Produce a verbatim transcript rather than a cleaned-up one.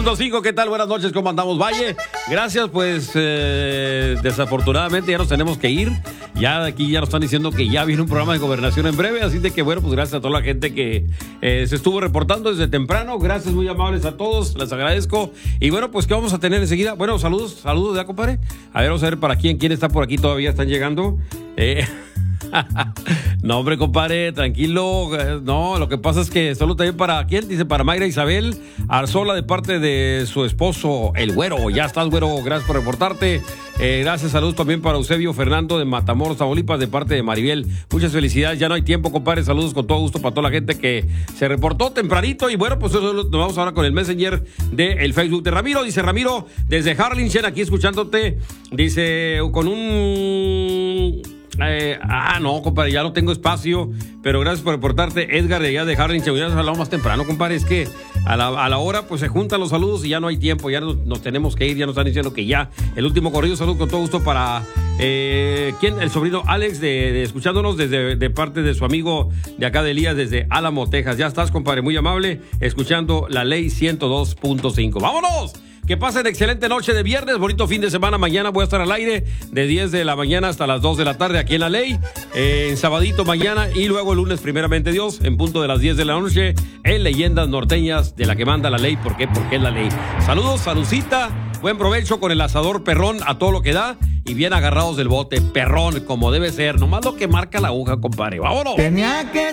punto cinco, ¿qué tal? Buenas noches, ¿cómo andamos, Valle? Gracias, pues eh, desafortunadamente ya nos tenemos que ir. Ya aquí ya nos están diciendo que ya viene un programa de gobernación en breve, así de que bueno, pues gracias a toda la gente que eh, se estuvo reportando desde temprano. Gracias, muy amables a todos, les agradezco. Y bueno, pues ¿qué vamos a tener enseguida? Bueno, saludos, saludos, ¿ya, compadre? A ver, vamos a ver para quién, quién está por aquí, todavía están llegando. Eh... No, hombre, compadre, tranquilo. No, lo que pasa es que solo también para quién, dice para Mayra Isabel Arzola de parte de su esposo, el Güero. Ya estás, Güero, gracias por reportarte. Eh, gracias, saludos también para Eusebio Fernando de Matamoros, Tamaulipas, de parte de Maribel. Muchas felicidades, ya no hay tiempo, compadre. Saludos con todo gusto para toda la gente que se reportó tempranito. Y bueno, pues nos vamos ahora con el Messenger del Facebook de Ramiro. Dice Ramiro, desde Harlingen, aquí escuchándote. Dice, con un... Eh, ah, no, compadre, ya no tengo espacio, pero gracias por reportarte, Edgar, de allá de Harlingen. Ya nos hablamos más temprano, compadre, es que a la, a la hora pues se juntan los saludos y ya no hay tiempo, ya nos, nos tenemos que ir, ya nos están diciendo que ya, el último corrido, salud con todo gusto para, eh, ¿quién? El sobrino Alex, de, de escuchándonos desde de parte de su amigo de acá de Elías, desde Álamo, Texas. Ya estás, compadre, muy amable, escuchando la ley ciento dos punto cinco. ¡Vámonos! Que pasen excelente noche de viernes, bonito fin de semana. Mañana voy a estar al aire de diez de la mañana hasta las dos de la tarde aquí en La Ley, eh, en sabadito mañana y luego el lunes, primeramente Dios, en punto de las diez de la noche, en Leyendas Norteñas de la que manda la ley. ¿Por qué? Porque es la ley. Saludos, saludcita, buen provecho con el asador perrón a todo lo que da y bien agarrados del bote, perrón, como debe ser. Nomás lo que marca la aguja, compadre. ¡Vámonos! Tenía que